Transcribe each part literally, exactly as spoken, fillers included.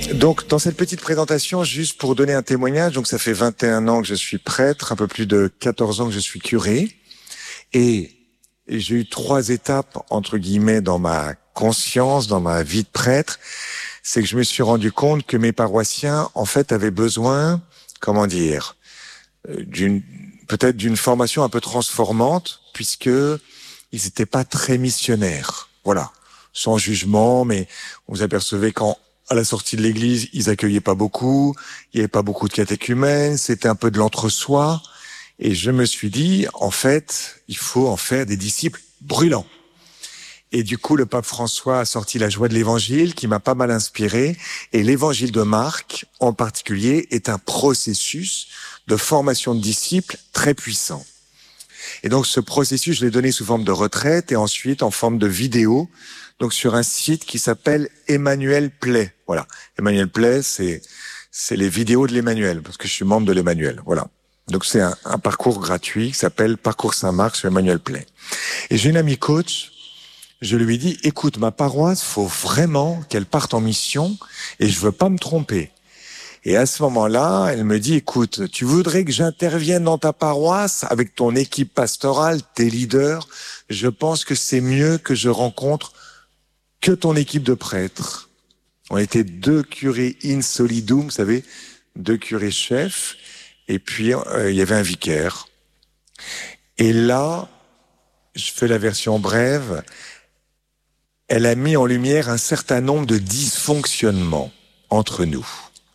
Donc, dans cette petite présentation, juste pour donner un témoignage, donc ça fait vingt et un ans que je suis prêtre, un peu plus de quatorze ans que je suis curé, et j'ai eu trois étapes, entre guillemets, dans ma conscience, dans ma vie de prêtre. C'est que je me suis rendu compte que mes paroissiens, en fait, avaient besoin, comment dire, d'une, peut-être d'une formation un peu transformante, puisque ils n'étaient pas très missionnaires. Voilà. Sans jugement, mais on vous apercevait qu'en à la sortie de l'église, ils accueillaient pas beaucoup, il y avait pas beaucoup de catéchumènes, c'était un peu de l'entre-soi. Et je me suis dit, en fait, il faut en faire des disciples brûlants. Et du coup, le pape François a sorti la joie de l'évangile, qui m'a pas mal inspiré. Et l'évangile de Marc, en particulier, est un processus de formation de disciples très puissant. Et donc, ce processus, je l'ai donné sous forme de retraite et ensuite en forme de vidéo, donc sur un site qui s'appelle Emmanuel Play. Voilà. Emmanuel Play, c'est, c'est les vidéos de l'Emmanuel, parce que je suis membre de l'Emmanuel. Voilà. Donc, c'est un, un parcours gratuit qui s'appelle Parcours Saint-Marc sur Emmanuel Play. Et j'ai une amie coach, je lui ai dit, écoute, ma paroisse, faut vraiment qu'elle parte en mission et je veux pas me tromper. Et à ce moment-là, elle me dit, écoute, tu voudrais que j'intervienne dans ta paroisse avec ton équipe pastorale, tes leaders? Je pense que c'est mieux que je rencontre que ton équipe de prêtres. On était deux curés in solidum, vous savez, deux curés chefs, et puis euh, il y avait un vicaire. Et là, je fais la version brève, elle a mis en lumière un certain nombre de dysfonctionnements entre nous.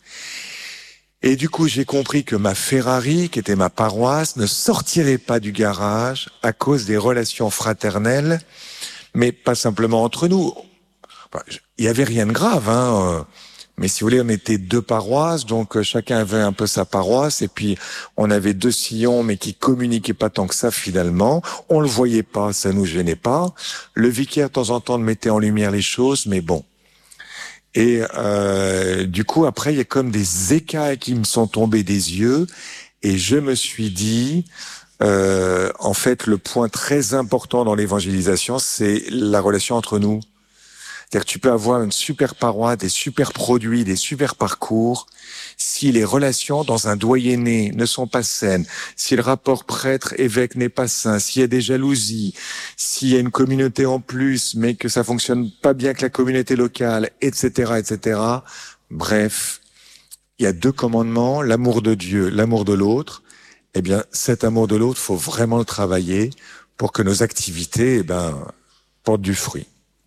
Et du coup, j'ai compris que ma Ferrari, qui était ma paroisse, ne sortirait pas du garage à cause des relations fraternelles, mais pas simplement entre nous. Il y avait rien de grave, hein. Mais si vous voulez, on était deux paroisses, donc chacun avait un peu sa paroisse, et puis on avait deux sillons, mais qui communiquaient pas tant que ça finalement. On le voyait pas, ça nous gênait pas. Le vicaire, de temps en temps, mettait en lumière les choses, mais bon. Et euh, du coup, après, il y a comme des écailles qui me sont tombées des yeux, et je me suis dit, euh, en fait, le point très important dans l'évangélisation, c'est la relation entre nous. C'est-à-dire que tu peux avoir une super paroisse, des super produits, des super parcours. Si les relations dans un doyenné ne sont pas saines, si le rapport prêtre-évêque n'est pas sain, s'il y a des jalousies, s'il y a une communauté en plus, mais que ça fonctionne pas bien avec la communauté locale, et cetera, et cetera. Bref, il y a deux commandements, l'amour de Dieu, l'amour de l'autre. Eh bien, cet amour de l'autre, faut vraiment le travailler pour que nos activités, eh ben, portent du fruit.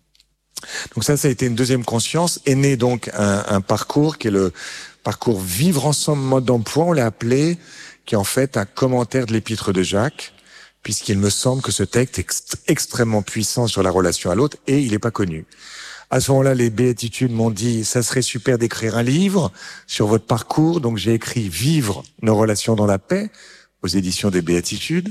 Donc ça, ça a été une deuxième conscience. Est né donc un, un parcours qui est le parcours Vivre ensemble mode d'emploi, on l'a appelé, qui est en fait un commentaire de l'épître de Jacques, puisqu'il me semble que ce texte est ext- extrêmement puissant sur la relation à l'autre et il n'est pas connu. À ce moment-là, les béatitudes m'ont dit, ça serait super d'écrire un livre sur votre parcours. Donc j'ai écrit Vivre nos relations dans la paix aux éditions des béatitudes.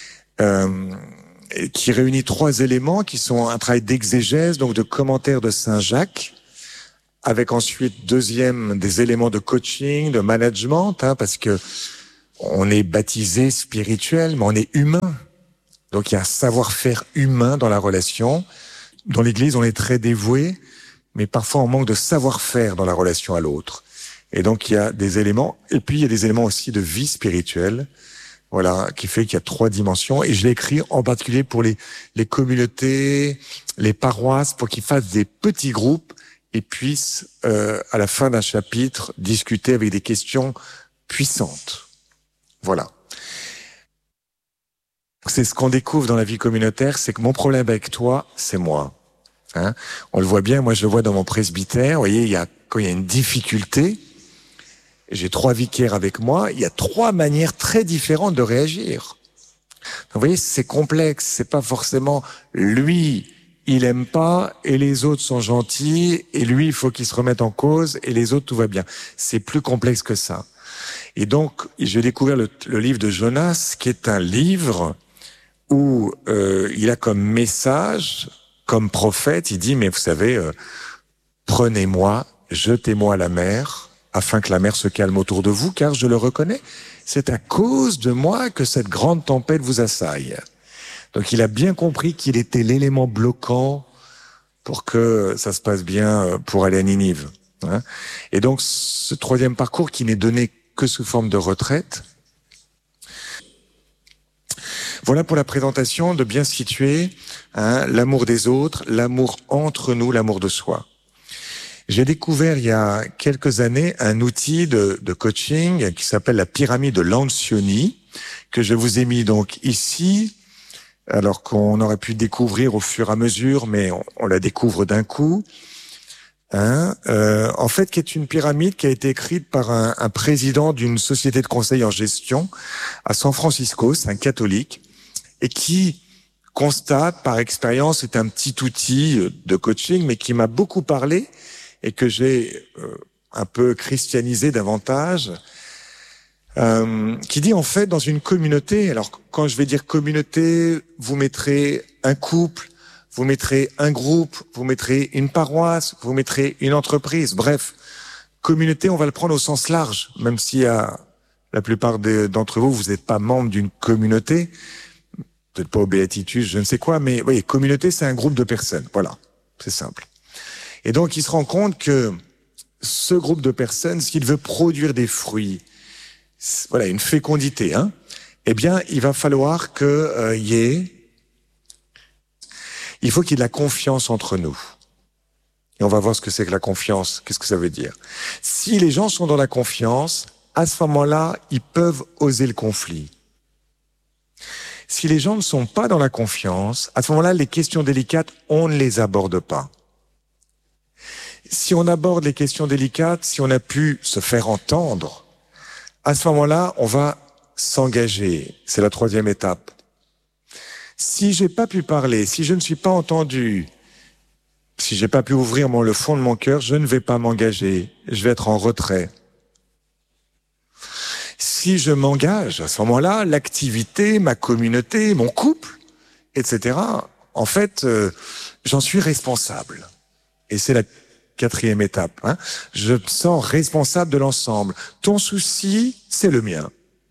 Euh, qui réunit trois éléments qui sont un travail d'exégèse, donc de commentaire de Saint Jacques, avec ensuite, deuxième, des éléments de coaching, de management, hein, parce que on est baptisé spirituel, mais on est humain. Donc il y a un savoir-faire humain dans la relation. Dans l'Église, on est très dévoué, mais parfois on manque de savoir-faire dans la relation à l'autre. Et donc il y a des éléments, et puis il y a des éléments aussi de vie spirituelle, voilà, qui fait qu'il y a trois dimensions. Et je l'ai écrit en particulier pour les, les communautés, les paroisses, pour qu'ils fassent des petits groupes et puissent, euh, à la fin d'un chapitre, discuter avec des questions puissantes. Voilà. C'est ce qu'on découvre dans la vie communautaire, c'est que mon problème avec toi, c'est moi. Hein, on le voit bien, moi je le vois dans mon presbytère. Vous voyez, il y a, quand il y a une difficulté, j'ai trois vicaires avec moi, il y a trois manières très différentes de réagir. Donc, vous voyez, c'est complexe, c'est pas forcément lui, il aime pas et les autres sont gentils et lui, il faut qu'il se remette en cause et les autres, tout va bien. C'est plus complexe que ça. Et donc, j'ai découvert le, le livre de Jonas, qui est un livre où euh, il a comme message, comme prophète, il dit, mais vous savez, euh, prenez-moi, jetez-moi à la mer, afin que la mer se calme autour de vous, car je le reconnais, c'est à cause de moi que cette grande tempête vous assaille. Donc il a bien compris qu'il était l'élément bloquant pour que ça se passe bien pour aller à Ninive. Hein. Et donc, ce troisième parcours qui n'est donné que sous forme de retraite. Voilà pour la présentation, de bien situer hein, l'amour des autres, l'amour entre nous, l'amour de soi. J'ai découvert il y a quelques années un outil de, de coaching qui s'appelle la pyramide de Lencioni, que je vous ai mis donc ici, alors qu'on aurait pu découvrir au fur et à mesure, mais on, on la découvre d'un coup. Hein, euh, en fait, qui est une pyramide qui a été écrite par un, un président d'une société de conseil en gestion à San Francisco, c'est un catholique, et qui constate par expérience, c'est un petit outil de coaching, mais qui m'a beaucoup parlé et que j'ai euh, un peu christianisé davantage, euh, qui dit en fait dans une communauté, alors quand je vais dire communauté, vous mettrez un couple, vous mettrez un groupe, vous mettrez une paroisse, vous mettrez une entreprise, bref, communauté, on va le prendre au sens large, même si à la plupart des, d'entre vous, vous n'êtes pas membre d'une communauté, peut-être pas aux béatitudes, je ne sais quoi, mais oui, communauté, c'est un groupe de personnes, voilà, c'est simple. Et donc, il se rend compte que ce groupe de personnes, s'il veut produire des fruits, voilà, une fécondité, hein, eh bien, il va falloir que euh, y ait, il faut qu'il y ait de la confiance entre nous. Et on va voir ce que c'est que la confiance, qu'est-ce que ça veut dire. Si les gens sont dans la confiance, à ce moment-là, ils peuvent oser le conflit. Si les gens ne sont pas dans la confiance, à ce moment-là, les questions délicates, on ne les aborde pas. Si on aborde les questions délicates, si on a pu se faire entendre, à ce moment-là, on va s'engager. C'est la troisième étape. Si j'ai pas pu parler, si je ne suis pas entendu, si j'ai pas pu ouvrir mon, le fond de mon cœur, je ne vais pas m'engager. Je vais être en retrait. Si je m'engage, à ce moment-là, l'activité, ma communauté, mon couple, et cetera, en fait, euh, j'en suis responsable. Et c'est la quatrième étape. Hein. Je me sens responsable de l'ensemble. Ton souci, c'est le mien.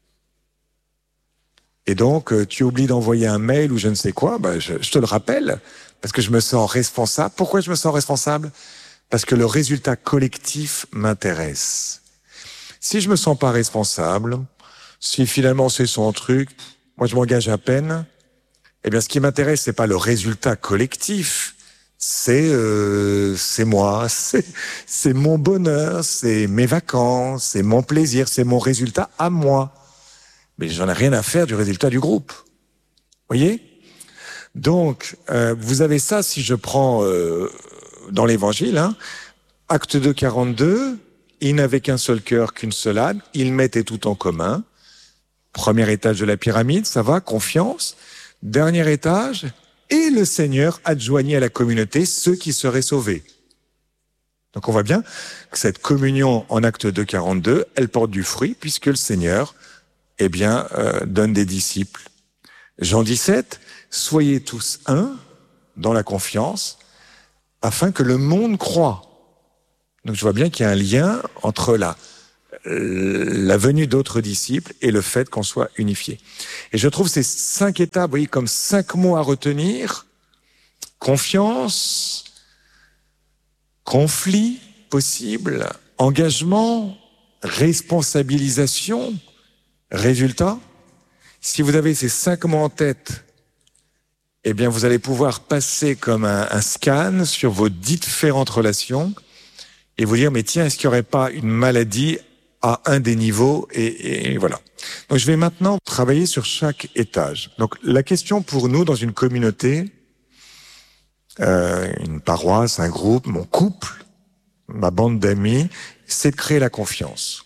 Et donc, euh, tu oublies d'envoyer un mail ou je ne sais quoi, bah, je, je te le rappelle, parce que je me sens responsable. Pourquoi je me sens responsable? Parce que le résultat collectif m'intéresse. Si je me sens pas responsable, si finalement c'est son truc, moi je m'engage à peine, eh bien ce qui m'intéresse, c'est pas le résultat collectif, c'est euh, c'est moi, c'est c'est mon bonheur, c'est mes vacances, c'est mon plaisir, c'est mon résultat à moi. Mais j'en ai rien à faire du résultat du groupe. Voyez? Donc, euh, vous avez ça si je prends euh, dans l'Évangile, hein, Acte deux, quarante-deux, ils n'avaient qu'un seul cœur, qu'une seule âme, ils mettaient tout en commun. Premier étage de la pyramide, ça va, confiance. Dernier étage, et le Seigneur adjoignit à la communauté ceux qui seraient sauvés. Donc on voit bien que cette communion en Acte deux, quarante-deux, elle porte du fruit puisque le Seigneur, eh bien, euh, donne des disciples. Jean dix-sept, soyez tous un dans la confiance afin que le monde croie. Donc je vois bien qu'il y a un lien entre la, la venue d'autres disciples et le fait qu'on soit unifié. Et je trouve ces cinq étapes, vous voyez, comme cinq mots à retenir. Confiance, conflit possible, engagement, responsabilisation, résultat. Si vous avez ces cinq mots en tête, eh bien vous allez pouvoir passer comme un, un scan sur vos différentes relations et vous dire, mais tiens, est-ce qu'il n'y aurait pas une maladie à un des niveaux et, et voilà. Donc je vais maintenant travailler sur chaque étage. Donc la question pour nous dans une communauté, euh, une paroisse, un groupe, mon couple, ma bande d'amis, c'est de créer la confiance.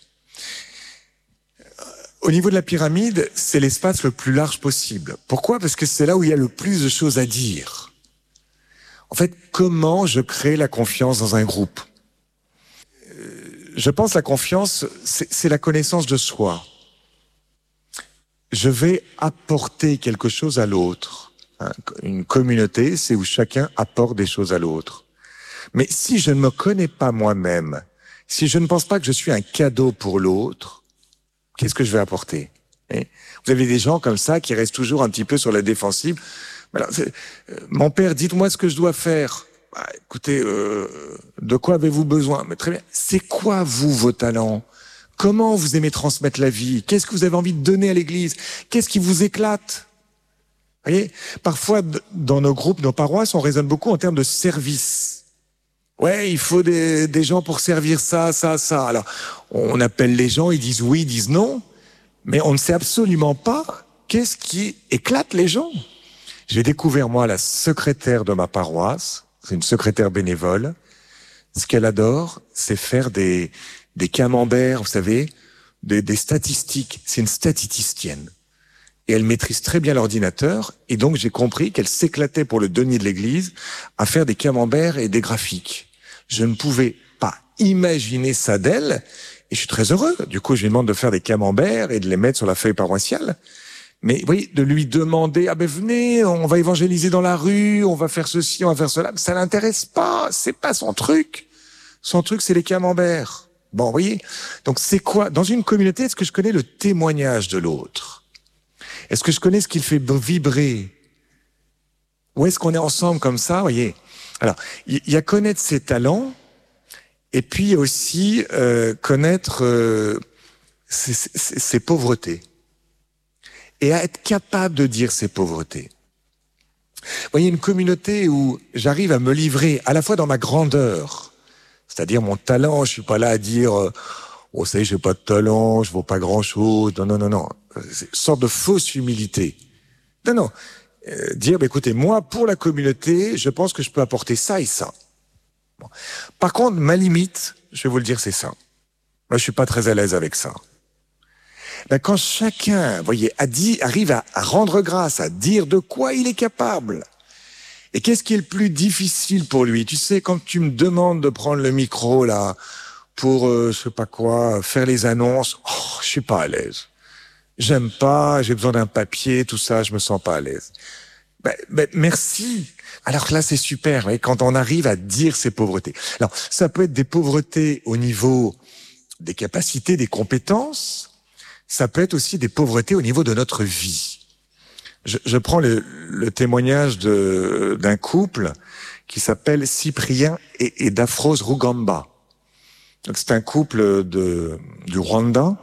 Au niveau de la pyramide, c'est l'espace le plus large possible. Pourquoi? Parce que c'est là où il y a le plus de choses à dire. En fait, comment je crée la confiance dans un groupe? Je pense que la confiance, c'est la connaissance de soi. Je vais apporter quelque chose à l'autre. Une communauté, c'est où chacun apporte des choses à l'autre. Mais si je ne me connais pas moi-même, si je ne pense pas que je suis un cadeau pour l'autre, qu'est-ce que je vais apporter? Vous avez des gens comme ça qui restent toujours un petit peu sur la défensive. Alors, mon père, dites-moi ce que je dois faire. bah, écoutez, euh, de quoi avez-vous besoin? Mais très bien. C'est quoi, vous, vos talents? Comment vous aimez transmettre la vie? Qu'est-ce que vous avez envie de donner à l'Église? Qu'est-ce qui vous éclate? Vous voyez, parfois, dans nos groupes, nos paroisses, on raisonne beaucoup en termes de service. Ouais, il faut des, des gens pour servir ça, ça, ça. Alors, on appelle les gens, ils disent oui, ils disent non, mais on ne sait absolument pas qu'est-ce qui éclate les gens. J'ai découvert, moi, la secrétaire de ma paroisse, c'est une secrétaire bénévole. Ce qu'elle adore, c'est faire des, des camemberts, vous savez, des, des statistiques. C'est une statisticienne. Et elle maîtrise très bien l'ordinateur, et donc j'ai compris qu'elle s'éclatait pour le denier de l'église à faire des camemberts et des graphiques. Je ne pouvais pas imaginer ça d'elle, et je suis très heureux. Du coup, je lui demande de faire des camemberts et de les mettre sur la feuille paroissiale. Mais vous voyez, de lui demander, ah ben venez, on va évangéliser dans la rue, on va faire ceci, on va faire cela, ça l'intéresse pas, c'est pas son truc. Son truc, c'est les camemberts. Bon, vous voyez, donc c'est quoi? Dans une communauté, est-ce que je connais le témoignage de l'autre? Est-ce que je connais ce qu'il fait vibrer? Ou est-ce qu'on est ensemble comme ça, vous voyez? Alors, il y, y a connaître ses talents, et puis aussi euh, connaître euh, ses, ses, ses pauvretés. Et à être capable de dire ses pauvretés. Vous voyez, une communauté où j'arrive à me livrer à la fois dans ma grandeur, c'est-à-dire mon talent, je suis pas là à dire euh, « Oh, ça y est, j'ai pas de talent, je vaux pas grand-chose. » Non, non, non, non. C'est une sorte de fausse humilité. Non, non. Euh, dire, bah, écoutez, moi, pour la communauté, je pense que je peux apporter ça et ça. Bon. Par contre, ma limite, je vais vous le dire, c'est ça. Moi, je suis pas très à l'aise avec ça. Ben, quand chacun, vous voyez, a dit, arrive à, à rendre grâce, à dire de quoi il est capable. Et qu'est-ce qui est le plus difficile pour lui? Tu sais, quand tu me demandes de prendre le micro, là, pour, euh, je sais pas quoi, faire les annonces, oh, je suis pas à l'aise. J'aime pas, j'ai besoin d'un papier, tout ça, je me sens pas à l'aise. Ben, ben, merci. Alors là, c'est super, vous voyez, quand on arrive à dire ses pauvretés. Alors, ça peut être des pauvretés au niveau des capacités, des compétences. Ça peut être aussi des pauvretés au niveau de notre vie. Je, je prends le, le témoignage de, d'un couple qui s'appelle Cyprien et, et Daphrose Rugamba. Donc c'est un couple de, du Rwanda.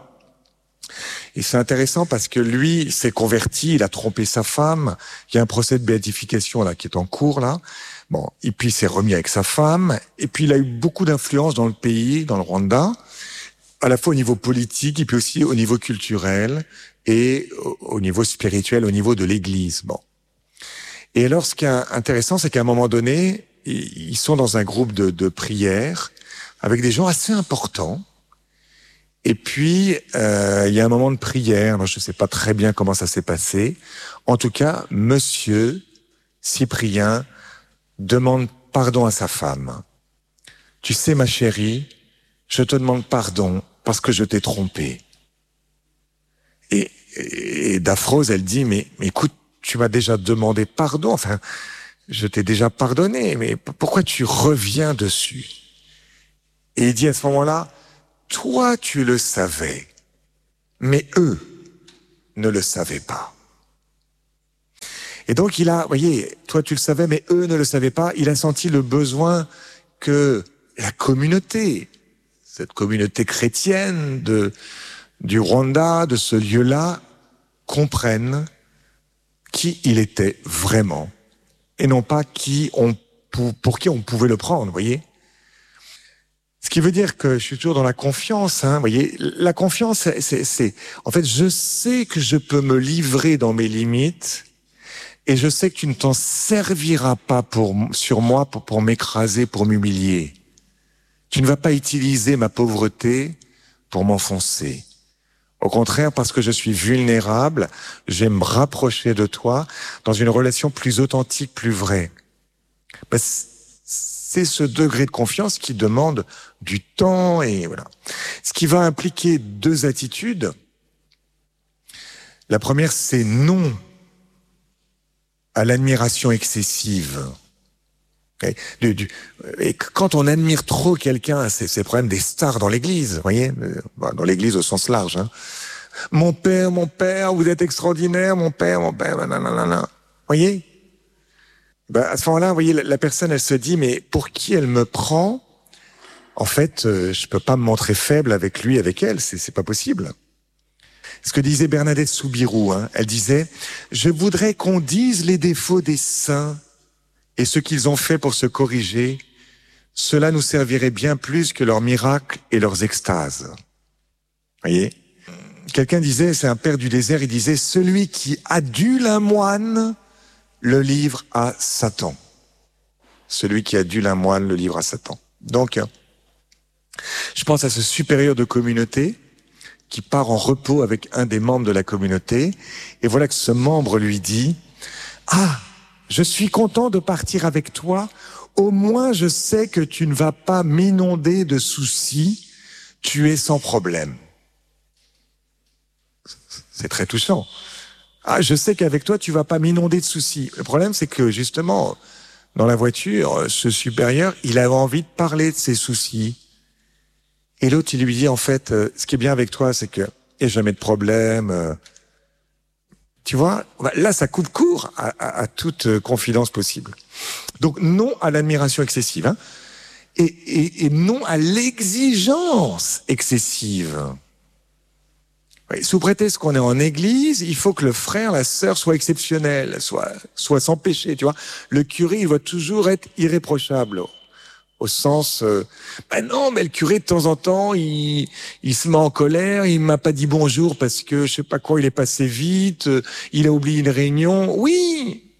Et c'est intéressant parce que lui s'est converti, il a trompé sa femme. Il y a un procès de béatification là qui est en cours là. Bon, et puis il s'est remis avec sa femme. Et puis il a eu beaucoup d'influence dans le pays, dans le Rwanda, à la fois au niveau politique et puis aussi au niveau culturel et au niveau spirituel, au niveau de l'Église. Bon. Et alors, ce qui est intéressant, c'est qu'à un moment donné, ils sont dans un groupe de, de prière avec des gens assez importants. Et puis, euh, il y a un moment de prière. Je ne sais pas très bien comment ça s'est passé. En tout cas, Monsieur Cyprien demande pardon à sa femme. Tu sais, ma chérie, je te demande pardon parce que je t'ai trompé. Et, et, et Daphrose, elle dit, mais, mais écoute, tu m'as déjà demandé pardon, enfin, je t'ai déjà pardonné, mais pourquoi tu reviens dessus? Et il dit à ce moment-là, toi tu le savais, mais eux ne le savaient pas. Et donc il a, vous voyez, toi tu le savais, mais eux ne le savaient pas, il a senti le besoin que la communauté, cette communauté chrétienne de, du Rwanda, de ce lieu-là, comprenne qui il était vraiment et non pas qui on, pour, pour qui on pouvait le prendre, vous voyez. Ce qui veut dire que je suis toujours dans la confiance, hein, vous voyez. La confiance, c'est, c'est, c'est, en fait, je sais que je peux me livrer dans mes limites et je sais que tu ne t'en serviras pas pour, sur moi pour, pour m'écraser, pour m'humilier. Tu ne vas pas utiliser ma pauvreté pour m'enfoncer. Au contraire, parce que je suis vulnérable, je vais me rapprocher de toi dans une relation plus authentique, plus vraie. Ben, c'est ce degré de confiance qui demande du temps et voilà. Ce qui va impliquer deux attitudes. La première, c'est non à l'admiration excessive. Et, du, du, et quand on admire trop quelqu'un, c'est, c'est le problème des stars dans l'église, vous voyez, dans l'église au sens large. Hein. Mon père, mon père, vous êtes extraordinaire, mon père, mon père, nanana. Vous voyez. Ben, à ce moment-là, vous voyez, la, la personne, elle se dit, mais pour qui elle me prend? En fait, euh, je peux pas me montrer faible avec lui, avec elle, c'est, c'est pas possible. Ce que disait Bernadette Soubirous, hein, elle disait, je voudrais qu'on dise les défauts des saints et ce qu'ils ont fait pour se corriger. Cela nous servirait bien plus que leurs miracles et leurs extases. Voyez? Quelqu'un disait, c'est un père du désert, il disait, celui qui adule un moine le livre à Satan. Celui qui adule un moine le livre à Satan. Donc, je pense à ce supérieur de communauté qui part en repos avec un des membres de la communauté. Et voilà que ce membre lui dit, « Ah, je suis content de partir avec toi. Au moins, je sais que tu ne vas pas m'inonder de soucis. Tu es sans problème. » C'est très touchant. Ah, je sais qu'avec toi, tu vas pas m'inonder de soucis. Le problème, c'est que justement, dans la voiture, ce supérieur, il avait envie de parler de ses soucis. Et l'autre, il lui dit, en fait, euh, ce qui est bien avec toi, c'est que il n'y a jamais de problème. Euh, tu vois, là, ça coupe court à, à, à toute confidence possible. Donc, non à l'admiration excessive, hein, et, et, et non à l'exigence excessive. Oui, sous prétexte qu'on est en église, il faut que le frère, la sœur soit exceptionnel, soit, soit sans péché, tu vois. Le curé, il doit toujours être irréprochable. Au sens, euh, ben non, mais le curé de temps en temps, il, il se met en colère, il m'a pas dit bonjour parce que je sais pas quoi, il est passé vite, euh, il a oublié une réunion. Oui,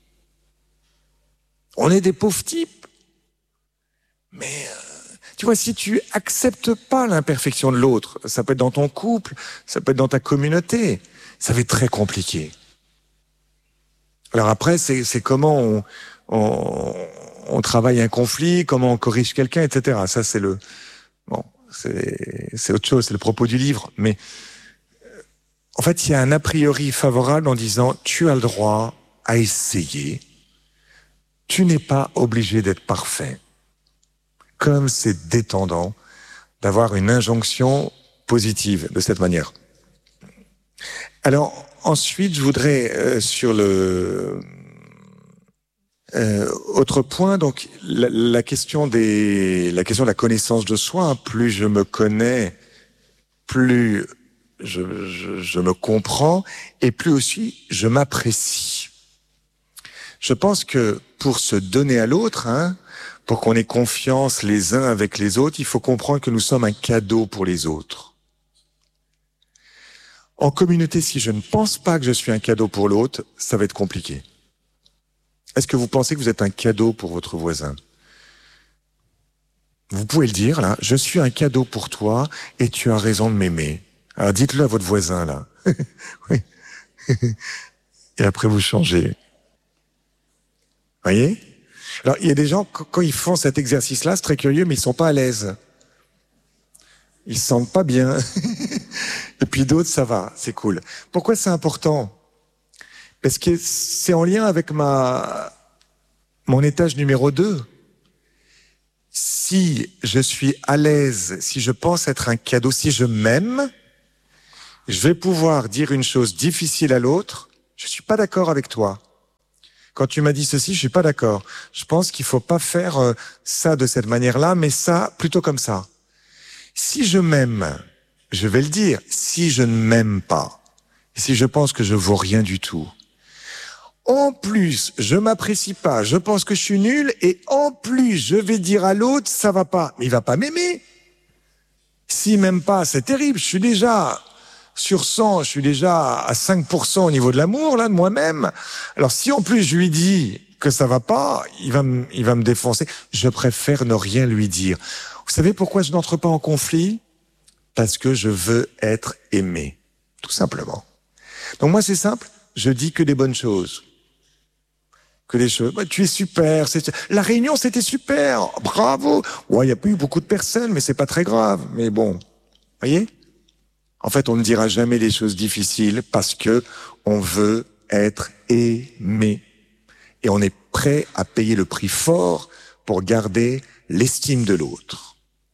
on est des pauvres types. Mais euh, tu vois, si tu acceptes pas l'imperfection de l'autre, ça peut être dans ton couple, ça peut être dans ta communauté, ça va être très compliqué. Alors après, c'est, c'est comment on, on on travaille un conflit, comment on corrige quelqu'un, et cetera. Ça, c'est le, bon, c'est, c'est autre chose, c'est le propos du livre. Mais, en fait, il y a un a priori favorable en disant, tu as le droit à essayer. Tu n'es pas obligé d'être parfait. Comme c'est détendant d'avoir une injonction positive de cette manière. Alors, ensuite, je voudrais, euh, sur le, Euh, autre point, donc la, la question des, la question de la connaissance de soi. Hein, plus je me connais, plus je, je, je me comprends, et plus aussi je m'apprécie. Je pense que pour se donner à l'autre, hein, pour qu'on ait confiance les uns avec les autres, il faut comprendre que nous sommes un cadeau pour les autres. En communauté, si je ne pense pas que je suis un cadeau pour l'autre, ça va être compliqué. Est-ce que vous pensez que vous êtes un cadeau pour votre voisin? Vous pouvez le dire, là. Je suis un cadeau pour toi et tu as raison de m'aimer. Alors dites-le à votre voisin, là. Oui. Et après, vous changez. Voyez? Alors, il y a des gens, quand ils font cet exercice-là, c'est très curieux, mais ils sont pas à l'aise. Ils se sentent pas bien. Et puis d'autres, ça va, c'est cool. Pourquoi c'est important? Parce que c'est en lien avec ma, mon étage numéro deux. Si je suis à l'aise, si je pense être un cadeau, si je m'aime, je vais pouvoir dire une chose difficile à l'autre. Je suis pas d'accord avec toi. Quand tu m'as dit ceci, je suis pas d'accord. Je pense qu'il faut pas faire euh, ça de cette manière-là, mais ça plutôt comme ça. Si je m'aime, je vais le dire. Si je ne m'aime pas, si je pense que je vaux rien du tout, en plus, je m'apprécie pas, je pense que je suis nul, et en plus, je vais dire à l'autre, ça va pas. Mais il va pas m'aimer. S'il m'aime pas, c'est terrible. Je suis déjà sur cent, je suis déjà à cinq pour cent au niveau de l'amour, là, de moi-même. Alors, si en plus je lui dis que ça va pas, il va me, il va me défoncer. Je préfère ne rien lui dire. Vous savez pourquoi je n'entre pas en conflit? Parce que je veux être aimé. Tout simplement. Donc moi, c'est simple. Je dis que des bonnes choses. Que des choses. Bah, tu es super. C'est... La réunion, c'était super. Bravo. Ouais, il y a pas eu beaucoup de personnes, mais c'est pas très grave. Mais bon. Voyez? En fait, on ne dira jamais les choses difficiles parce que on veut être aimé. Et on est prêt à payer le prix fort pour garder l'estime de l'autre.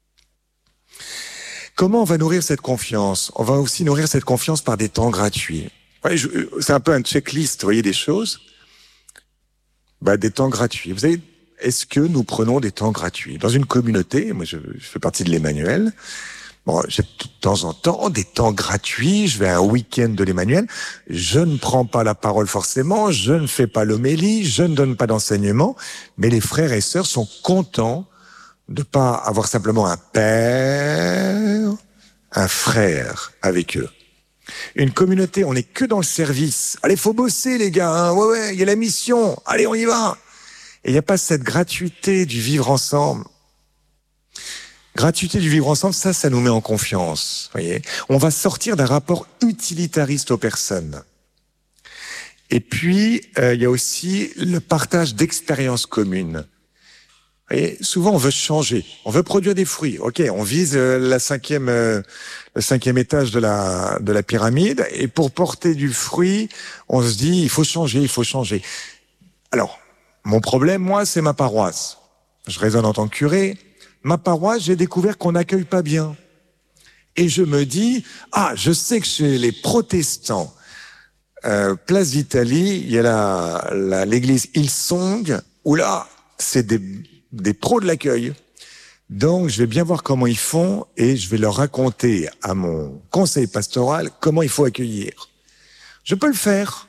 Comment on va nourrir cette confiance? On va aussi nourrir cette confiance par des temps gratuits. Ouais, je, c'est un peu un checklist, vous voyez, des choses. Bah, des temps gratuits. Vous savez, est-ce que nous prenons des temps gratuits? Dans une communauté, moi je, je fais partie de l'Emmanuel, bon, j'ai de temps en temps des temps gratuits, je vais à un week-end de l'Emmanuel, je ne prends pas la parole forcément, je ne fais pas l'homélie, je ne donne pas d'enseignement, mais les frères et sœurs sont contents de pas avoir simplement un père, un frère avec eux. Une communauté, on n'est que dans le service. Allez, faut bosser les gars, hein. Ouais, ouais, il y a la mission, allez, on y va. Et il n'y a pas cette gratuité du vivre ensemble. Gratuité du vivre ensemble, ça, ça nous met en confiance. Voyez, on va sortir d'un rapport utilitariste aux personnes. Et puis, euh, il y a aussi le partage d'expériences communes. Et souvent, on veut changer, on veut produire des fruits. Ok, on vise euh, la cinquième, euh, le cinquième étage de la de la pyramide, et pour porter du fruit, on se dit il faut changer, il faut changer. Alors, mon problème, moi, c'est ma paroisse. Je raisonne en tant que curé. Ma paroisse, j'ai découvert qu'on n'accueille pas bien, et je me dis ah, je sais que chez les protestants, euh, Place d'Italie, il y a la, la l'église Hillsong, où là, c'est des des pros de l'accueil. Donc, je vais bien voir comment ils font et je vais leur raconter à mon conseil pastoral comment il faut accueillir. Je peux le faire,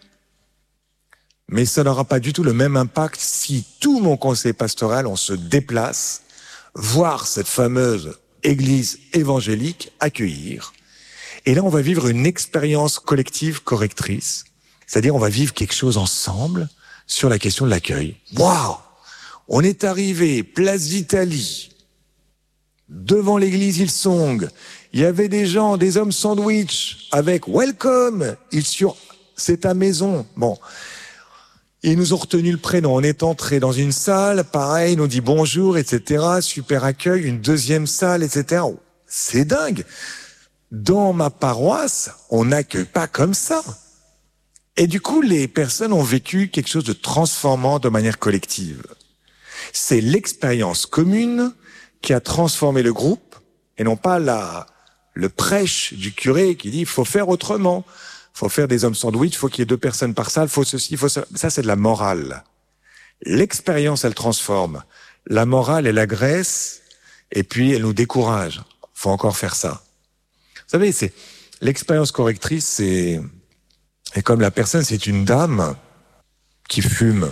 mais ça n'aura pas du tout le même impact si tout mon conseil pastoral, on se déplace, voir cette fameuse église évangélique accueillir. Et là, on va vivre une expérience collective correctrice. C'est-à-dire, on va vivre quelque chose ensemble sur la question de l'accueil. Waouh! On est arrivé, place d'Italie, devant l'église Hillsong. Il y avait des gens, des hommes sandwich, avec welcome, ils sur, c'est ta maison. Bon. Ils nous ont retenu le prénom. On est entré dans une salle, pareil, ils nous dit bonjour, et cetera. Super accueil, une deuxième salle, et cetera. C'est dingue. Dans ma paroisse, on n'accueille pas comme ça. Et du coup, les personnes ont vécu quelque chose de transformant de manière collective. C'est l'expérience commune qui a transformé le groupe et non pas la, le prêche du curé qui dit il faut faire autrement, il faut faire des hommes sandwich, il faut qu'il y ait deux personnes par salle, il faut ceci, il faut ça. Ça, c'est de la morale. L'expérience, elle transforme. La morale, elle agresse et puis elle nous décourage. Il faut encore faire ça. Vous savez, c'est l'expérience correctrice, c'est et comme la personne, c'est une dame qui fume.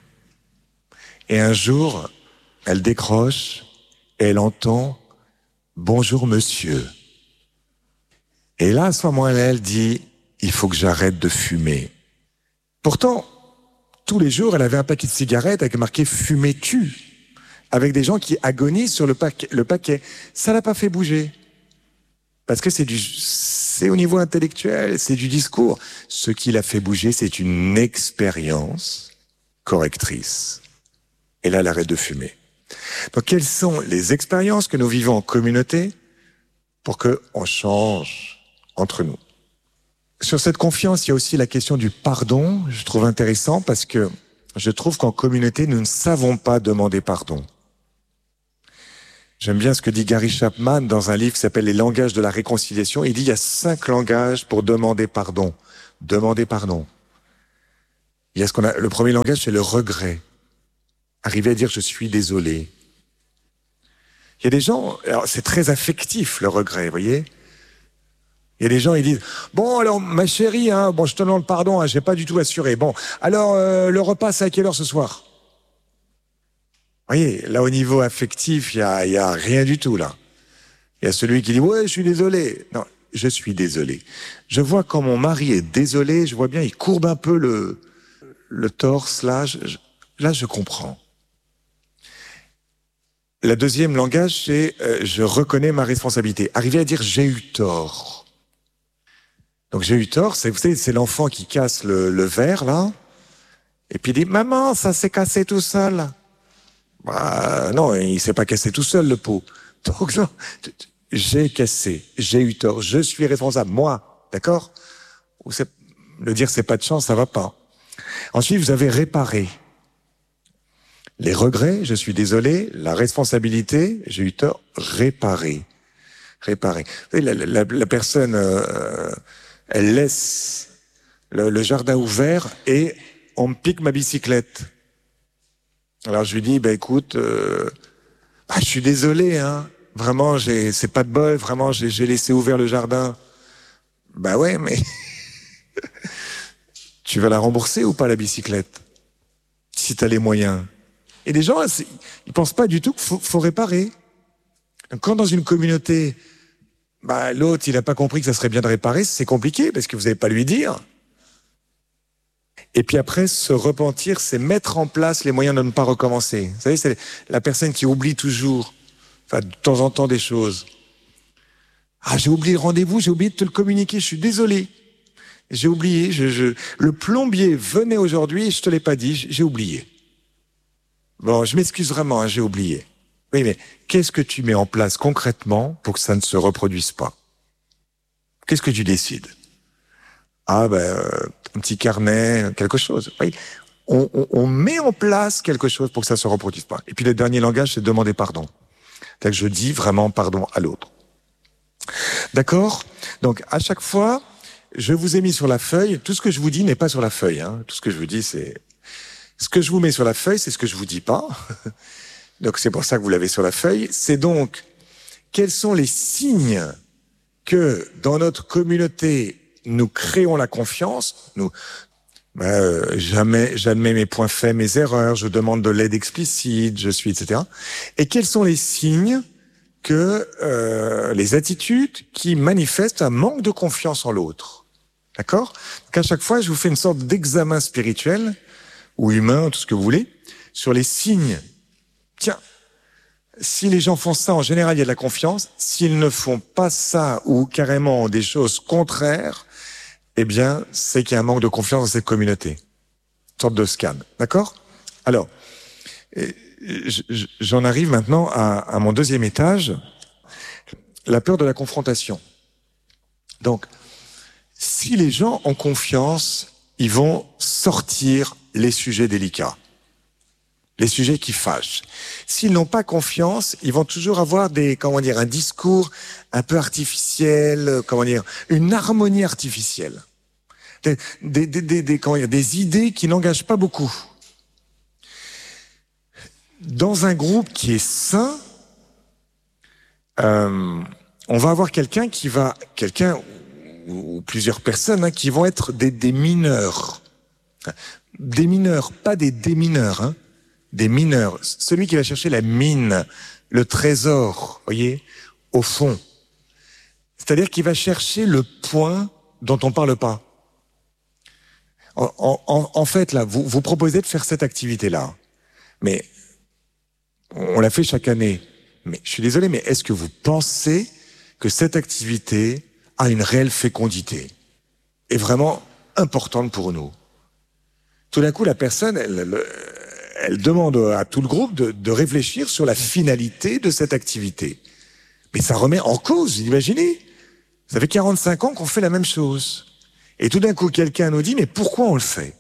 Et un jour, elle décroche et elle entend « Bonjour monsieur ». Et là, à ce moment-là, elle dit « Il faut que j'arrête de fumer ». Pourtant, tous les jours, elle avait un paquet de cigarettes avec marqué « Fumais-tu » avec des gens qui agonisent sur le paquet. Le paquet. Ça l'a pas fait bouger. Parce que c'est du, c'est au niveau intellectuel, c'est du discours. Ce qui l'a fait bouger, c'est une expérience correctrice. Et là, elle arrête de fumer. Donc, quelles sont les expériences que nous vivons en communauté pour qu'on change entre nous? Sur cette confiance, il y a aussi la question du pardon. Je trouve intéressant parce que je trouve qu'en communauté, nous ne savons pas demander pardon. J'aime bien ce que dit Gary Chapman dans un livre qui s'appelle Les langages de la réconciliation. Il dit il y a cinq langages pour demander pardon. Demander pardon. Il y a ce qu'on a, le premier langage, c'est le regret. Arriver à dire je suis désolé. Il y a des gens, alors c'est très affectif le regret, vous voyez. Il y a des gens, ils disent bon alors ma chérie, hein, bon je te demande pardon, hein, j'ai pas du tout assuré. Bon alors euh, le repas c'est à quelle heure ce soir? Vous voyez, là au niveau affectif, il y a, il y a rien du tout là. Il y a celui qui dit ouais je suis désolé. Non, je suis désolé. Je vois quand mon mari est désolé, je vois bien il courbe un peu le le torse là. Je, je, là je comprends. La deuxième langage, c'est euh, je reconnais ma responsabilité. Arriver à dire j'ai eu tort. Donc j'ai eu tort, c'est vous savez, c'est l'enfant qui casse le, le verre là, et puis il dit maman, ça s'est cassé tout seul. Bah non, il s'est pas cassé tout seul le pot. Donc non, j'ai cassé, j'ai eu tort, je suis responsable, moi, d'accord? Ou c'est le dire c'est pas de chance, ça va pas. Ensuite vous avez réparé. Les regrets, je suis désolé, la responsabilité, j'ai eu tort, réparer. Réparer. Vous savez, la, la, la personne, euh, elle laisse le, le jardin ouvert et on me pique ma bicyclette. Alors je lui dis, bah écoute, euh, bah, je suis désolé, hein. Vraiment, j'ai, c'est pas de bol. Vraiment, j'ai, j'ai laissé ouvert le jardin. Bah ouais, mais tu vas la rembourser ou pas la bicyclette, si t'as les moyens. Et les gens, ils pensent pas du tout qu'il faut, faut réparer. Quand dans une communauté, bah l'autre, il a pas compris que ça serait bien de réparer, c'est compliqué parce que vous n'allez pas lui dire. Et puis après, se repentir, c'est mettre en place les moyens de ne pas recommencer. Vous savez, c'est la personne qui oublie toujours, enfin, de temps en temps des choses. Ah, j'ai oublié le rendez-vous, j'ai oublié de te le communiquer, je suis désolé. J'ai oublié, je, je, le plombier venait aujourd'hui et je te l'ai pas dit, j'ai oublié. Bon, je m'excuse vraiment, hein, j'ai oublié. Oui, mais qu'est-ce que tu mets en place concrètement pour que ça ne se reproduise pas? Qu'est-ce que tu décides? Ah ben, euh, un petit carnet, quelque chose. Oui. On, on, on met en place quelque chose pour que ça se reproduise pas. Et puis le dernier langage, c'est demander pardon. C'est-à-dire que je dis vraiment pardon à l'autre. D'accord? Donc à chaque fois, je vous ai mis sur la feuille. Tout ce que je vous dis n'est pas sur la feuille. Hein. Tout ce que je vous dis, c'est ce que je vous mets sur la feuille, c'est ce que je vous dis pas. Donc c'est pour ça que vous l'avez sur la feuille. C'est donc quels sont les signes que dans notre communauté nous créons la confiance, nous, euh, jamais, j'admets mes points faibles, mes erreurs, je demande de l'aide explicite, je suis, et cetera. Et quels sont les signes que, euh, les attitudes qui manifestent un manque de confiance en l'autre. D'accord? Donc à chaque fois, je vous fais une sorte d'examen spirituel, ou humain, tout ce que vous voulez, sur les signes. Tiens, si les gens font ça, en général, il y a de la confiance. S'ils ne font pas ça, ou carrément des choses contraires, eh bien, c'est qu'il y a un manque de confiance dans cette communauté. Une sorte de scan. D'accord? Alors, j'en arrive maintenant à, à mon deuxième étage, la peur de la confrontation. Donc, si les gens ont confiance, ils vont sortir les sujets délicats, les sujets qui fâchent. S'ils n'ont pas confiance, ils vont toujours avoir des, comment dire, un discours un peu artificiel, comment dire, une harmonie artificielle, des, des, des, des, des, comment dire, des idées qui n'engagent pas beaucoup. Dans un groupe qui est sain, euh, on va avoir quelqu'un qui va, quelqu'un ou, ou plusieurs personnes hein, qui vont être des, des mineurs, des mineurs, pas des démineurs, hein, des mineurs. Celui qui va chercher la mine, le trésor, voyez, au fond. C'est-à-dire qu'il va chercher le point dont on parle pas. En, en, en fait, là, vous, vous proposez de faire cette activité-là, mais on l'a fait chaque année. Mais je suis désolé, mais est-ce que vous pensez que cette activité a une réelle fécondité, est vraiment importante pour nous? Tout d'un coup, la personne, elle, elle, elle demande à tout le groupe de, de réfléchir sur la finalité de cette activité. Mais ça remet en cause, imaginez. Ça fait quarante-cinq ans qu'on fait la même chose. Et tout d'un coup, quelqu'un nous dit, mais pourquoi on le fait?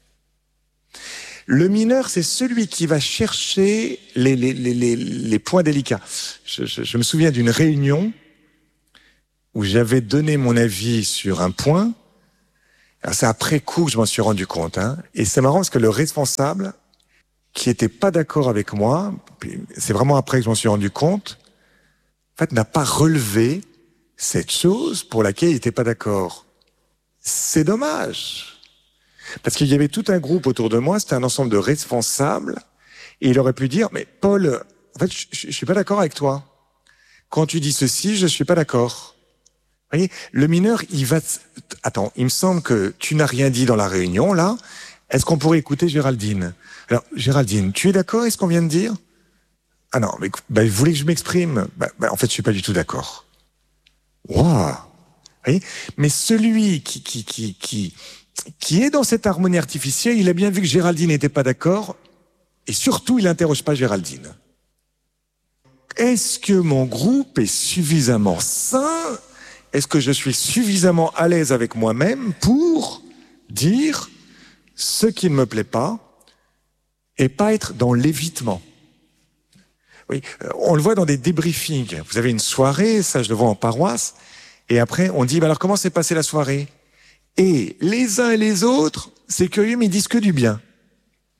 Le mineur, c'est celui qui va chercher les, les, les, les, les points délicats. Je, je, je me souviens d'une réunion où j'avais donné mon avis sur un point. Alors c'est après coup que je m'en suis rendu compte. Hein. Et c'est marrant parce que le responsable, qui était pas d'accord avec moi, c'est vraiment après que je m'en suis rendu compte, en fait, n'a pas relevé cette chose pour laquelle il n'était pas d'accord. C'est dommage. Parce qu'il y avait tout un groupe autour de moi, c'était un ensemble de responsables, et il aurait pu dire, mais Paul, en fait, je, je, je suis pas d'accord avec toi. Quand tu dis ceci, je suis pas d'accord. Vous voyez, le mineur, il va... Attends, il me semble que tu n'as rien dit dans la réunion, là. Est-ce qu'on pourrait écouter Géraldine? Alors, Géraldine, tu es d'accord avec ce qu'on vient de dire? Ah non, mais bah, vous voulez que je m'exprime? bah, bah, En fait, je suis pas du tout d'accord. Waouh! Vous voyez, mais celui qui... qui, qui, qui qui est dans cette harmonie artificielle, il a bien vu que Géraldine n'était pas d'accord, et surtout, il n'interroge pas Géraldine. Est-ce que mon groupe est suffisamment sain? Est-ce que je suis suffisamment à l'aise avec moi-même pour dire ce qui ne me plaît pas et pas être dans l'évitement? Oui, on le voit dans des débriefings. Vous avez une soirée, ça je le vois en paroisse, et après on dit, bah alors comment s'est passée la soirée? Et les uns et les autres, c'est curieux, mais ils disent que du bien.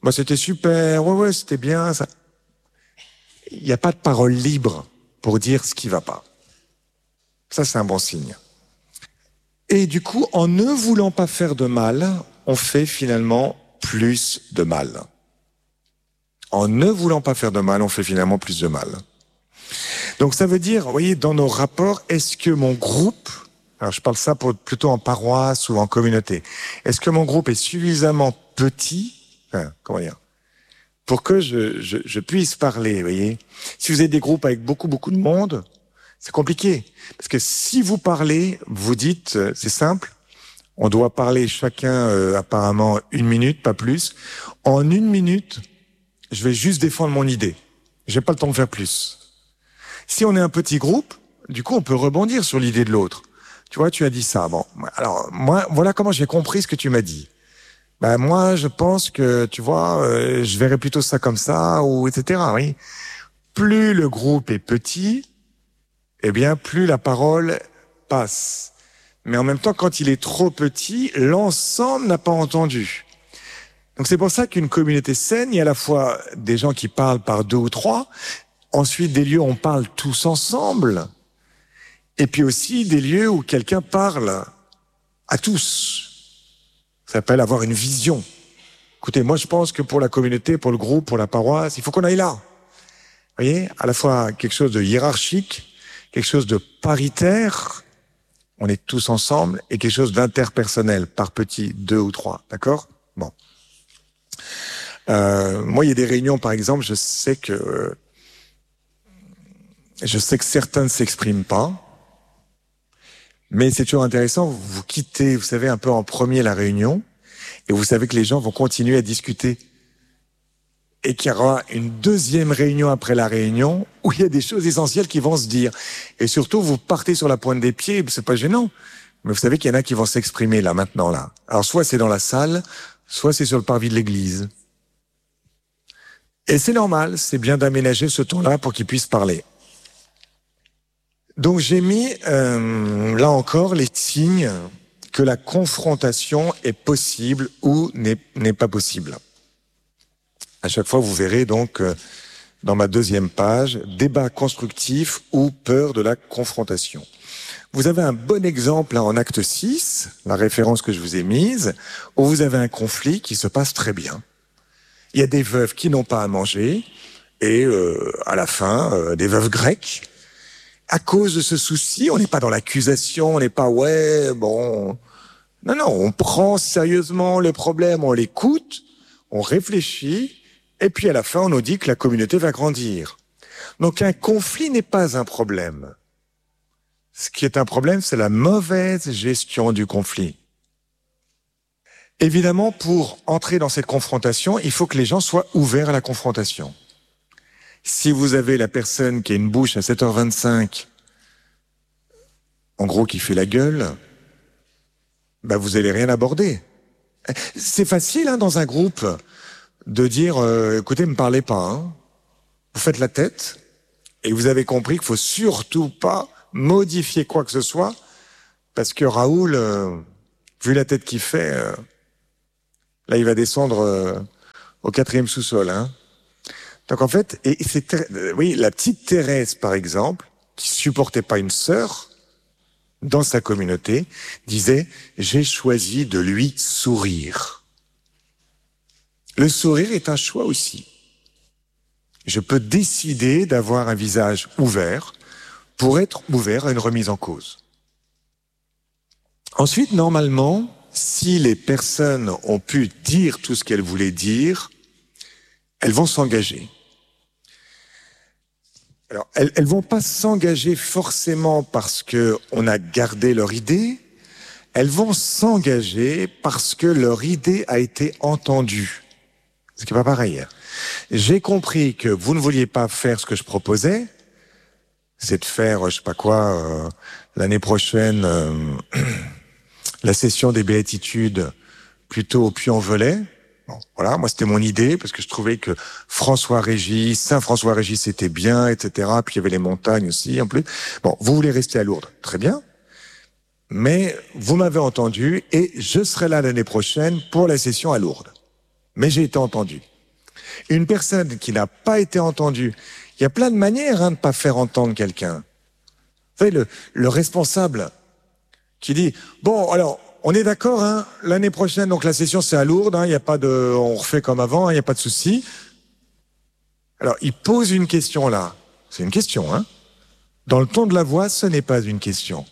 Moi, c'était super, ouais, ouais, c'était bien, ça. Il n'y a pas de parole libre pour dire ce qui va pas. Ça, c'est un bon signe. Et du coup, en ne voulant pas faire de mal, on fait finalement plus de mal. En ne voulant pas faire de mal, on fait finalement plus de mal. Donc ça veut dire, vous voyez, dans nos rapports, est-ce que mon groupe, alors je parle ça pour, plutôt en paroisse ou en communauté, est-ce que mon groupe est suffisamment petit, enfin, comment dire, pour que je, je, je puisse parler, vous voyez. Si vous avez des groupes avec beaucoup, beaucoup de monde, c'est compliqué. Parce que si vous parlez, vous dites, c'est simple, on doit parler chacun euh, apparemment une minute, pas plus. En une minute, je vais juste défendre mon idée. J'ai pas le temps de faire plus. Si on est un petit groupe, du coup, on peut rebondir sur l'idée de l'autre. Tu vois, tu as dit ça. Bon, alors moi, voilà comment j'ai compris ce que tu m'as dit. Ben moi, je pense que, tu vois, euh, je verrais plutôt ça comme ça, ou et cetera. Oui. Plus le groupe est petit, eh bien, plus la parole passe. Mais en même temps, quand il est trop petit, l'ensemble n'a pas entendu. Donc c'est pour ça qu'une communauté saine, il y a à la fois des gens qui parlent par deux ou trois, ensuite des lieux où on parle tous ensemble, et puis aussi des lieux où quelqu'un parle à tous. Ça s'appelle avoir une vision. Écoutez, moi je pense que pour la communauté, pour le groupe, pour la paroisse, il faut qu'on aille là. Vous voyez, à la fois quelque chose de hiérarchique, quelque chose de paritaire, on est tous ensemble, et quelque chose d'interpersonnel, par petits, deux ou trois, d'accord? Bon. Euh, moi, il y a des réunions, par exemple, je sais que je sais que certains ne s'expriment pas, mais c'est toujours intéressant. Vous quittez, vous savez, un peu en premier la réunion, et vous savez que les gens vont continuer à discuter, et qu'il y aura une deuxième réunion après la réunion où il y a des choses essentielles qui vont se dire. Et surtout, vous partez sur la pointe des pieds, c'est pas gênant, mais vous savez qu'il y en a qui vont s'exprimer là, maintenant, là. Alors, soit c'est dans la salle, soit c'est sur le parvis de l'église. Et c'est normal, c'est bien d'aménager ce temps-là pour qu'ils puissent parler. Donc j'ai mis, euh, là encore, les signes que la confrontation est possible ou n'est, n'est pas possible. À chaque fois, vous verrez donc, euh, dans ma deuxième page, débat constructif ou peur de la confrontation. Vous avez un bon exemple là, en acte six, la référence que je vous ai mise, où vous avez un conflit qui se passe très bien. Il y a des veuves qui n'ont pas à manger, et euh, à la fin, euh, des veuves grecques. À cause de ce souci, on n'est pas dans l'accusation, on n'est pas, ouais, bon... Non, non, on prend sérieusement le problème, on l'écoute, on réfléchit, et puis à la fin, on nous dit que la communauté va grandir. Donc un conflit n'est pas un problème. Ce qui est un problème, c'est la mauvaise gestion du conflit. Évidemment, pour entrer dans cette confrontation, il faut que les gens soient ouverts à la confrontation. Si vous avez la personne qui a une bouche à sept heures vingt-cinq, en gros qui fait la gueule, bah vous allez rien aborder. C'est facile hein, dans un groupe de dire euh, écoutez, me parlez pas. Hein. Vous faites la tête et vous avez compris qu'il faut surtout pas modifier quoi que ce soit parce que Raoul, euh, vu la tête qu'il fait, euh, là il va descendre euh, au quatrième sous-sol. Hein. Donc en fait, et c'est euh, oui, la petite Thérèse par exemple, qui supportait pas une sœur dans sa communauté, disait j'ai choisi de lui sourire. Le sourire est un choix aussi. Je peux décider d'avoir un visage ouvert pour être ouvert à une remise en cause. Ensuite, normalement, si les personnes ont pu dire tout ce qu'elles voulaient dire, elles vont s'engager. Alors, elles, elles vont pas s'engager forcément parce que on a gardé leur idée. Elles vont s'engager parce que leur idée a été entendue. Ce qui n'est pas pareil. J'ai compris que vous ne vouliez pas faire ce que je proposais, c'est de faire, je sais pas quoi, euh, l'année prochaine, euh, la session des béatitudes plutôt au Puy-en-Velay. Bon, voilà, moi c'était mon idée parce que je trouvais que François-Régis, Saint-François-Régis c'était bien, et cetera. Puis il y avait les montagnes aussi en plus. Bon, vous voulez rester à Lourdes, très bien. Mais vous m'avez entendu et je serai là l'année prochaine pour la session à Lourdes. Mais j'ai été entendu. Une personne qui n'a pas été entendue, il y a plein de manières hein, de ne pas faire entendre quelqu'un. Vous savez, le, le responsable qui dit, bon, alors, on est d'accord, hein, l'année prochaine, donc la session c'est à Lourdes, hein, il y a pas de, on refait comme avant, il hein, n'y a pas de souci. Alors, il pose une question là. C'est une question, hein. Dans le ton de la voix, ce n'est pas une question.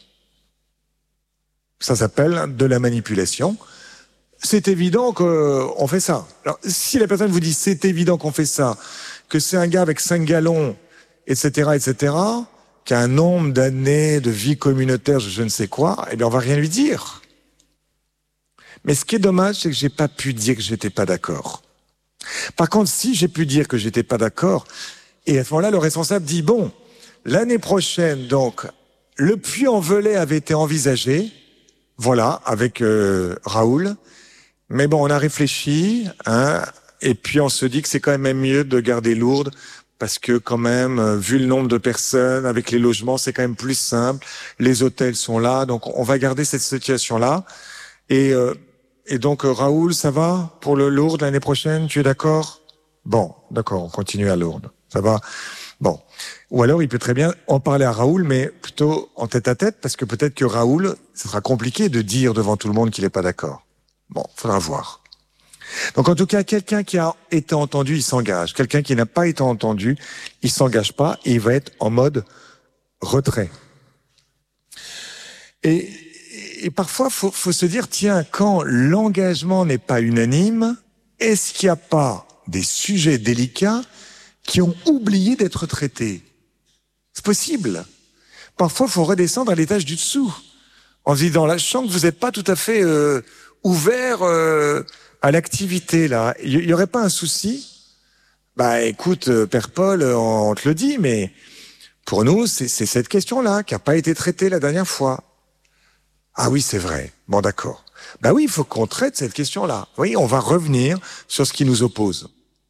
Ça s'appelle de la manipulation. C'est évident qu'on fait ça. Alors, si la personne vous dit c'est évident qu'on fait ça, que c'est un gars avec cinq gallons, et cetera, et cetera, qui a un nombre d'années de vie communautaire, je ne sais quoi, eh bien, on va rien lui dire. Mais ce qui est dommage, c'est que j'ai pas pu dire que j'étais pas d'accord. Par contre, si j'ai pu dire que j'étais pas d'accord, et à ce moment-là, le responsable dit, bon, l'année prochaine, donc, le Puy-en-Velay avait été envisagé, voilà, avec euh, Raoul, mais bon, on a réfléchi, hein, et puis on se dit que c'est quand même mieux de garder Lourdes, parce que quand même, euh, vu le nombre de personnes, avec les logements, c'est quand même plus simple, les hôtels sont là, donc on va garder cette situation-là, et... Euh, Et donc, euh, Raoul, ça va pour le Lourdes l'année prochaine? Tu es d'accord? Bon, d'accord, on continue à Lourdes. Ça va? Bon. Ou alors, il peut très bien en parler à Raoul, mais plutôt en tête à tête, parce que peut-être que Raoul, ce sera compliqué de dire devant tout le monde qu'il n'est pas d'accord. Bon, faudra voir. Donc, en tout cas, quelqu'un qui a été entendu, il s'engage. Quelqu'un qui n'a pas été entendu, il s'engage pas et il va être en mode retrait. Et Et parfois, faut, faut se dire, tiens, quand l'engagement n'est pas unanime, est-ce qu'il n'y a pas des sujets délicats qui ont oublié d'être traités? C'est possible. Parfois, il faut redescendre à l'étage du dessous. En se disant, là, je sens que vous n'êtes pas tout à fait euh, ouvert euh, à l'activité, là. Il n'y aurait pas un souci? Bah, écoute, euh, Père Paul, on, on te le dit, mais pour nous, c'est, c'est cette question-là qui n'a pas été traitée la dernière fois. Ah oui, c'est vrai. Bon, d'accord. Ben oui, il faut qu'on traite cette question-là. Oui, on va revenir sur ce qui nous oppose.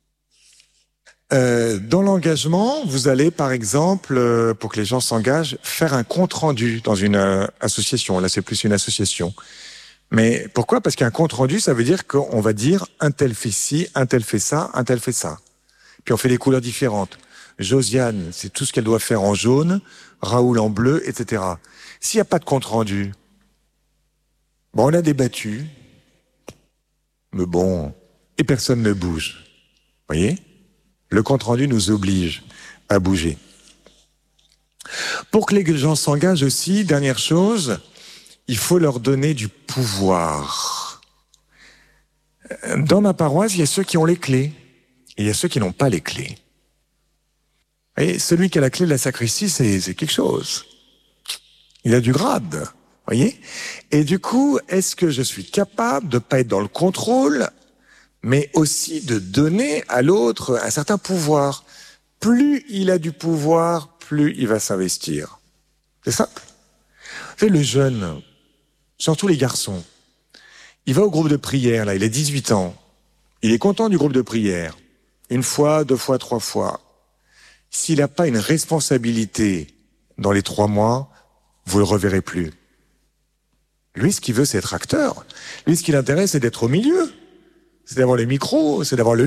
Euh, dans l'engagement, vous allez, par exemple, euh, pour que les gens s'engagent, faire un compte-rendu dans une euh, association. Là, c'est plus une association. Mais pourquoi? Parce qu'un compte-rendu, ça veut dire qu'on va dire un tel fait ci, un tel fait ça, un tel fait ça. Puis on fait des couleurs différentes. Josiane, c'est tout ce qu'elle doit faire en jaune, Raoul en bleu, et cetera. S'il n'y a pas de compte-rendu, bon, on a débattu, mais bon, et personne ne bouge. Vous voyez? Le compte-rendu nous oblige à bouger. Pour que les gens s'engagent aussi, dernière chose, il faut leur donner du pouvoir. Dans ma paroisse, il y a ceux qui ont les clés, et il y a ceux qui n'ont pas les clés. Et celui qui a la clé de la sacristie, c'est, c'est quelque chose. Il a du grade. Voyez? Et du coup, est-ce que je suis capable de pas être dans le contrôle, mais aussi de donner à l'autre un certain pouvoir? Plus il a du pouvoir, plus il va s'investir. C'est simple. Vous savez, le jeune, surtout les garçons, il va au groupe de prière, là, il a dix-huit ans. Il est content du groupe de prière. Une fois, deux fois, trois fois. S'il n'a pas une responsabilité dans les trois mois, vous le reverrez plus. Lui, ce qu'il veut, c'est être acteur. Lui, ce qui l'intéresse, c'est d'être au milieu. C'est d'avoir les micros, c'est d'avoir le